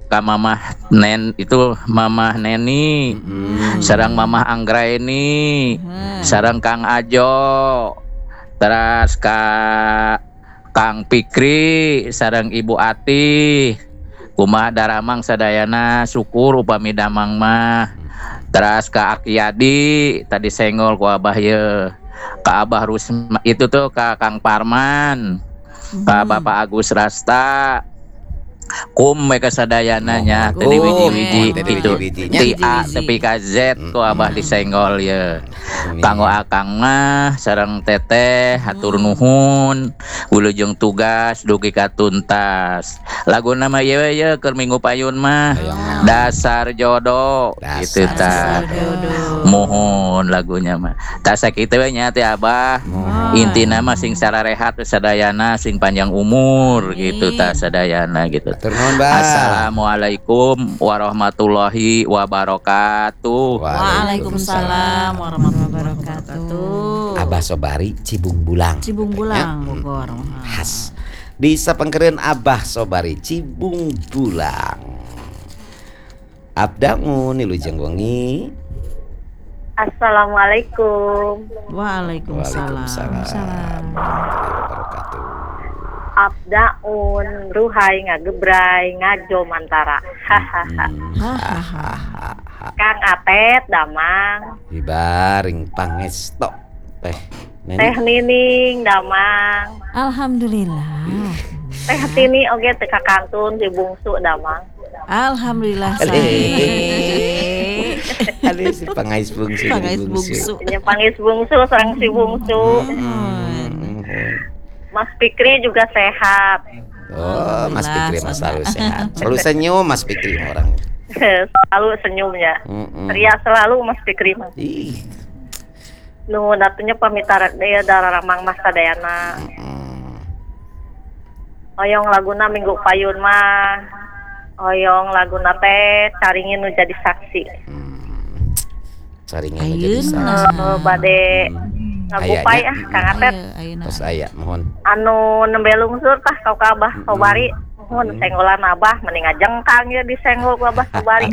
ka mamah itu mamah Neni, sareng mamah Anggraeni, sareng Kang Ajo, terus ka Kang Pikri, sareng Ibu Ati, kumaha daramang sadayana syukur upami damang mah. Terus ka Akiyadi tadi senggol ku Abah ye, ka Abah Rusma itu tuh ka Kang Parman, ka Bapak Agus Rasta, mereka sadayananya tadi wiji-wiji itu ti A tepi ka Z ku Abah disenggol ya. Kanggo akang mah sareng teteh hatur nuhun, wilujeng tugas dugi ka tuntas. Laguna mah ieu ye keur minggu payun mah dasar jodoh gitu tah. Mohon lagunya mah tah sakitu we nya teh Abah. Intina mah sing sararehat sadayana sing panjang umur gitu tah sadayana gitu. Assalamualaikum warahmatullahi wabarakatuh. Waalaikumsalam warahmatullahi wabarakatuh. Abah Sobari Cibung Bulang Bogor. khas di sapengkereun Abah Sobari Cibung Bulang. Abdangun wilujeng wengi. Assalamualaikum. Waalaikumsalam. Warahmatullahi wabarakatuh. Abdaun ruhai ngagebrai ngajo mantara. Kang Atet damang. Dibaring pangesto teh Teh Nining damang. Alhamdulillah. Teh Tini oge teh kakantun si bungsu damang. Alhamdulillah sae. Ada si pangais bungsu. Nya pangis bungsu sareng si bungsu. Mas Fikri juga sehat. Oh, Mas Fikri mas selalu sehat. Selalu senyum Mas Fikri orang. Selalu senyumnya. Ceria selalu Mas Fikri mah. Ih. Nuhun atunya pamitaran deui dararamang Mas sadayana. Oyong laguna minggu payun mah. Oyong laguna teh caringin nu jadi saksi. Caringin nu jadi saksi. Bade ngagupay Kang Atet. Tos aya mohon. Anu nembe lungsur tah ka Abah Sobari. Mohon senggolan Abah mending ngajengkang ya disenggol ku Abah Sobari.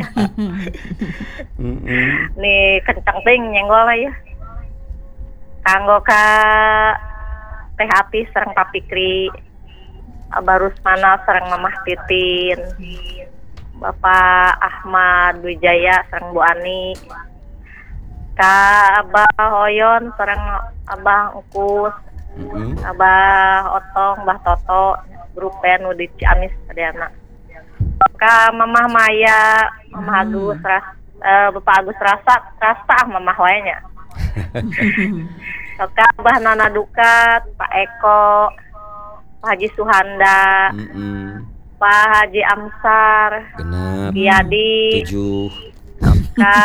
Nih kencang ting nyenggol ya. Kanggo ka Teh Ati sareng Pak Fikri. Abah Rusmana sareng Mamah Titin. Bapak Ahmad Wijaya sareng Bu Ani. Ka Abah Hoyon sareng Abah Ukus, Abah Otong, Abah Toto, grupen nu di Ciamis sadayana. Ka Mamah Maya, Mamah Agus Bapak Agus Rasta Mamah wae nya. Ka Abah Nana Dukat, Pak Eko, Pak Haji Suhanda, Pak Haji Amsar, Kiadi, 7, Ka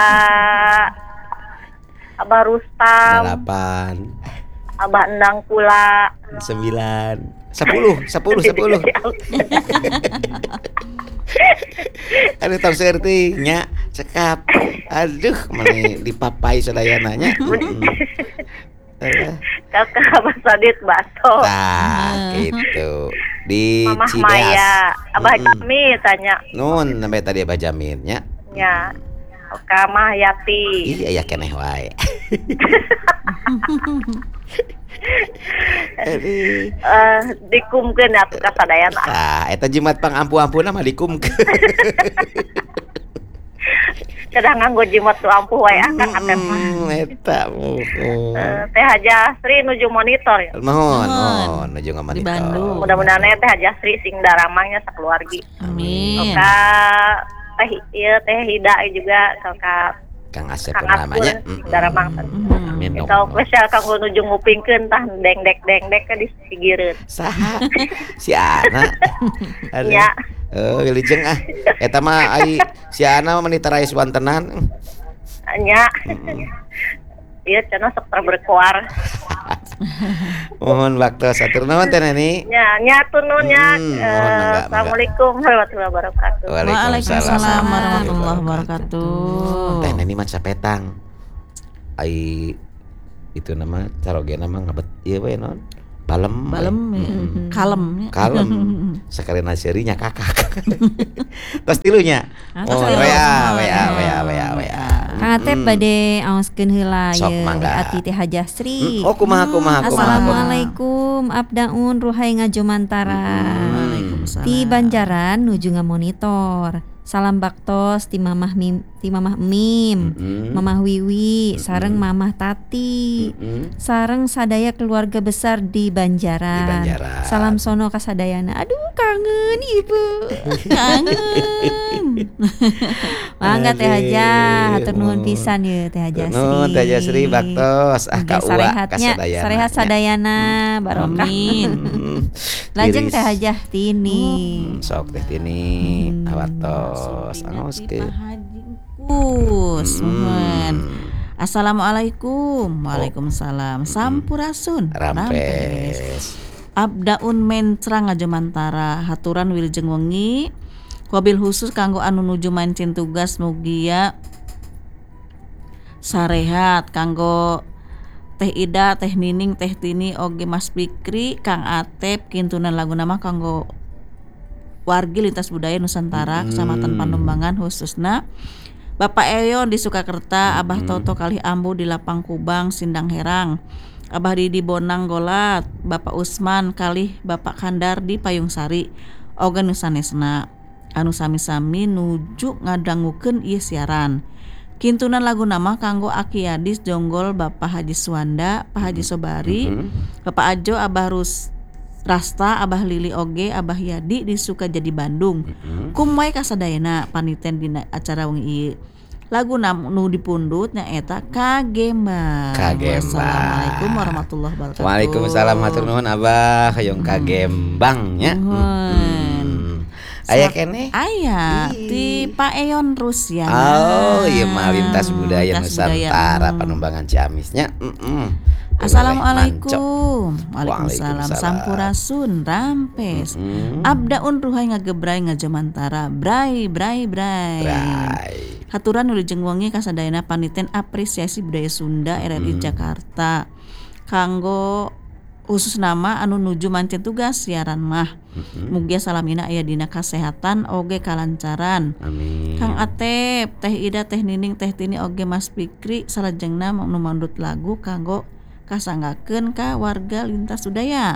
Abah Rustam 8, Abah Endang Kula 9, 10. Aduh tong serti nya cekap. Aduh mani dipapai sadayana nya. Kakak Abah Sadit Baso. Nah, gitu. Di Mamah Cideas. Maya, Abah Jami tanya. Nun sampai tadi Abah Jamin nya. Ya. Ka Mah Yati. Iya ya keneh wae. Dikumkeun atuh ka sadayana. Tah eta jimat pang ampu-ampuna mah dikumkeun. Kadang nganggo jimat tu ampuh wae Kang Atet mah. Eta Teh Haja Asri nuju monitor ya. Mohon nuju ngamanitor. Di Bandung. Mudah-mudahan Teh Haja Asri sing daramangnya sakeluargi. Amin. Ka Teh Hida juga ka Kang Asep Kang namanya. daramang. Amin. Kalau spesial kanggo nuju ngupingkeun tah dengdek ka di sigireun. Saha? Si Ana. Nya. Wilujeng eta mah ai si Ana mah menita rais wantenan. Nya. Ieu cenah sok berkuar. Mohon waktu satur nuhun teh Neni. Nya tunun nya. Mangga. Assalamualaikum warahmatullahi wabarakatuh. Waalaikumsalam warahmatullahi wabarakatuh. Teh Neni mah capetang. Ai itu nama carogena mah ngabet ieu we non. Balem. Kalem. Kalem. Sekali nasirinya kakak. Terus tilunya. Terus Oh, tilu. WA. Kang Atep bade aoskeun heula Sok, ye mangga. ati teh Hajah Sri. Oh, kumaha. Assalamualaikum Abdaun Ruhai Ngajomantara. Waalaikumsalam. Ti Banjaran nuju ngamonitor. Salam baktos ti Mamah Mim, Mamah Wiwi, sareng Mamah Tati. Sareng sadaya keluarga besar di Banjaran. Salam sono ka sadayana. Aduh kangen Ibu. Kangen. Mangga Teh Hajah, hatur nuhun pisan ye Teh Hajah Sri. Nuhun Teh Hajah Sri baktos ka uwa ka sadayana. Sarehat sadayana barokah. Lajeng Teh Hajah Tini. Sok Teh Tini awatos angoskeun. Assalamualaikum. Waalaikumsalam. Sampurasun. Rampes. Abdaun Mencrang Ngajomantara haturan wilujeng wengi. Wabil khusus kanggo anu nuju mancing tugas mugia sarehat kanggo Teh Ida, Teh Nining, Teh Tini, oge Mas Fikri, Kang Atep, kintunan lagu nama kanggo wargi lintas budaya Nusantara Kecamatan Panumbangan khususna Bapak Eyon di Sukakerta, Abah Toto Kalih Ambu di Lapang Kubang, Sindang Herang, Abah Didi Bonang Golat, Bapak Usman Kalih Bapak Kandar di Payung Sari, oge nusanesna anu sami-sami nuju ngadangukeun ieu siaran. Kintunan lagu nama kanggo Aki Yadis Jonggol Bapak Haji Suwanda, Pak Haji Sobari, Bapak Ajo, Abah Rasta, Abah Lili oge, Abah Yadi di Sukajadi Bandung. Kumai kasadayana paniten dina acara wengi ieu. Lagu nu dipundut nyaeta Kagembang. Wassalamualaikum warahmatullahi wabarakatuh. Waalaikumsalam hatur nuhun Abah hayong Kagembang nya. Aya kene? Aya ti Pak Eyon Rusyana. Oh, ieu mah lintas budaya Nusantara Panumbangan Ciamisnya. Assalamualaikum. Waalaikumsalam. Sampurasun rampes. Abdaun Ruhai ngagebrai ngajomantara. Brai. Haturan wilujeng wengi kasadayana paniten apresiasi budaya Sunda RRI Jakarta. Kanggo khusus nama anu nuju mancing tugas siaran mah. Mugia salamina aya dina kasehatan oge kalancaran. Amin. Kang Atep, Teh Ida, Teh Nining, Teh Tini oge Mas Fikri salajengna nu mandut lagu kanggo kasanggakeun ka warga lintas budaya.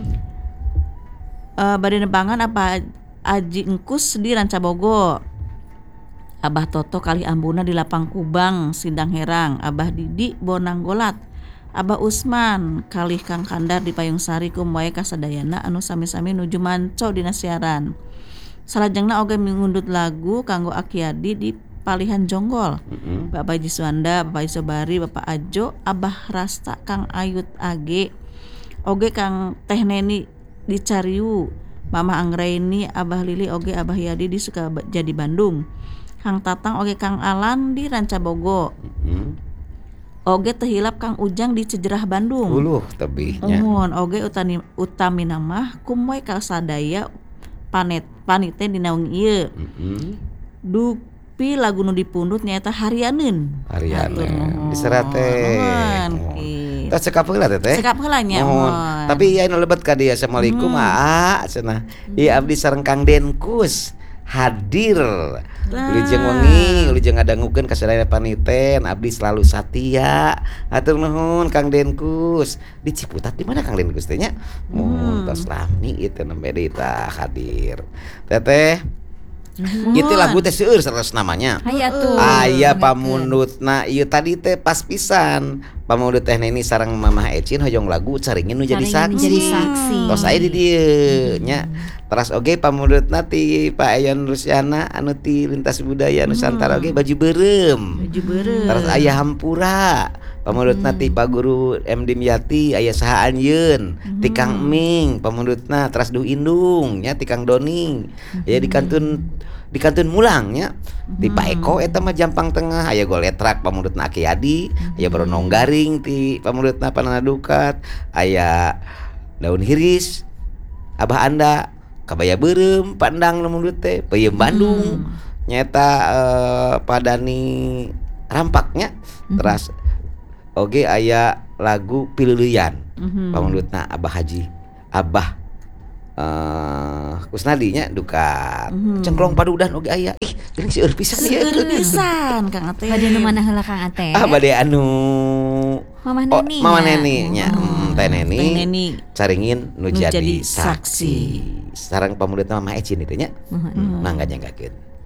Bade nebangan apa Aji Engkus di Rancabogo. Abah Toto Kalih Ambuna di Lapang Kubang, Sindang Herang, Abah Didi Bonang Golat, Abah Usman Kalih Kang Kandar di Payung Sari kumwae kasadayana anu sami-sami nuju manco dina siaran. Salajengna oge ngundut lagu kanggo Aki Yadi di Palihan Jonggol. Bapak Haji Suwanda, Bapak Haji Sobari, Bapak Ajo, Abah Rasta, Kang Ayut Age, oge Kang Teh Neni di Cariu, Mama Anggraini, Abah Lili oge Abah Yadi di Sukajadi Bandung. Kang Tatang oge Kang Alan di Rancabogo. Oge tehilap Kang Ujang di Cejerah Bandung. Tebihnya. Oge utami nama kumwae kasadaya paniten dina wengi ieu. Dupi lagu nu dipundut nyaeta Harianeun. Diserat teh. Tah cekap heula teh. Cekap heula nya. Tapi ieu anu lebet ka dieu. Assalamualaikum cenah. Ieu abdi sareng Kang Denkus hadir. Wilujeng wengi, wilujeng ngadangukeun kasadaya paniten, abdi selalu satia. Hatur nuhun Kang Denkus. Di Ciputat di mana Kang Denkus teh nya? Tos lami itu nembe deui tah hadir. Teteh. Itu lagu teh seueur sanes namanya. Aya pamundutna ieu tadi teh pas pisan. Pamundut teh Neni sareng Mamah Ecin hoyong lagu caringin nu jadi saksi. Tos aya di dieu nya. Teras oge pamundutna ti Pak Eyon Rusyana anu ti lintas budaya Nusantara oge baju beureum. Teras aya Hampura. Pamundutna ti Pak Guru M Dimyati, aya saha Anjeun, ti Kang Ming, pamundutna teras Duh Indung nya ti Kang Doning. Aya di kantun Mulang nya. Ti Pak Eko eta mah Jampang Tengah, aya Goletrak pamundutna Aki Yadi, aya Bronong Garing ti pamundutna Panana Dukat, aya Daun Hiris, Abah Anda, Kabaya Beureum, Pandang mundut teh, Peuyeum Bandung. Nyata Padani Rampaknya. Teras oge aya lagu Pililian. Pamulutna Abah Haji Abah Kusnadinya duka cengklong padudan oge aya. Ih, geuning seueur pisan ieu. Seueur pisan Kang Ate. Bade nu mana heula Kang Ate? Bade anu Mamah Neni. Mama Neni nya. Teh Teh Neni. Neni. Caringin nu jadi jadi saksi. saksi. Sareng pamulutna Mama Ecin itu nya. Mangga nyanggakeun.